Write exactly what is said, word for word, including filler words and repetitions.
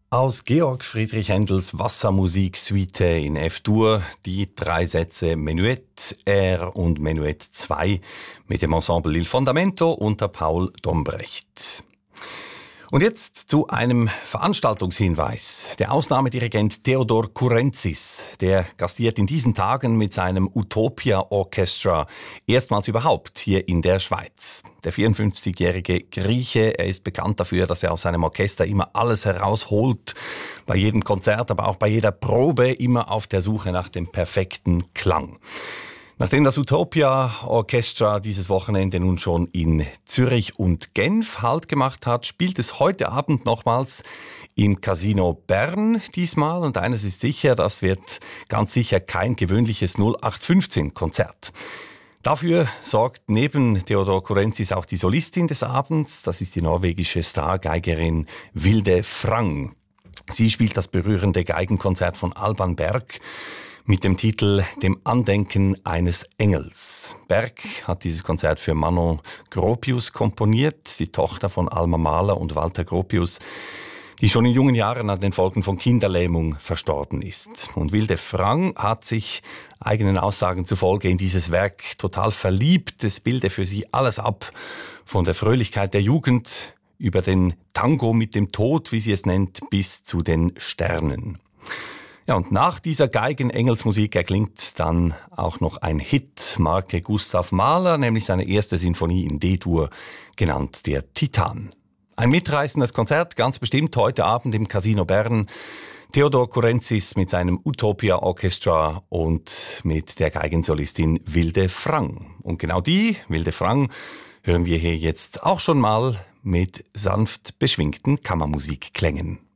Aus Georg Friedrich Händels Wassermusik-Suite in F-Dur die drei Sätze Menuett R und Menuett zwei mit dem Ensemble Il Fondamento unter Paul Dombrecht. Und jetzt zu einem Veranstaltungshinweis. Der Ausnahmedirigent Theodor Kourentsis, der gastiert in diesen Tagen mit seinem Utopia Orchestra erstmals überhaupt hier in der Schweiz. Der vierundfünfzigjährige Grieche, er ist bekannt dafür, dass er aus seinem Orchester immer alles herausholt. Bei jedem Konzert, aber auch bei jeder Probe immer auf der Suche nach dem perfekten Klang. Nachdem das Utopia Orchestra dieses Wochenende nun schon in Zürich und Genf Halt gemacht hat, spielt es heute Abend nochmals im Casino Bern diesmal. Und eines ist sicher, das wird ganz sicher kein gewöhnliches null acht fünfzehn Konzert. Dafür sorgt neben Theodor Kourentsis auch die Solistin des Abends. Das ist die norwegische Stargeigerin Vilde Frang. Sie spielt das berührende Geigenkonzert von Alban Berg mit dem Titel Dem Andenken eines Engels. Berg hat dieses Konzert für Manon Gropius komponiert, die Tochter von Alma Mahler und Walter Gropius, die schon in jungen Jahren an den Folgen von Kinderlähmung verstorben ist. Und Vilde Frang hat sich eigenen Aussagen zufolge in dieses Werk total verliebt. Es bilde für sie alles ab, von der Fröhlichkeit der Jugend über den Tango mit dem Tod, wie sie es nennt, bis zu den Sternen. Ja, und nach dieser Geigen-Engelsmusik erklingt dann auch noch ein Hit, Marke Gustav Mahler, nämlich seine erste Sinfonie in D-Dur, genannt der Titan. Ein mitreißendes Konzert, ganz bestimmt heute Abend im Casino Bern. Theodor Kourentsis mit seinem Utopia Orchestra und mit der Geigensolistin Vilde Frang. Und genau die, Vilde Frang, hören wir hier jetzt auch schon mal mit sanft beschwingten Kammermusikklängen.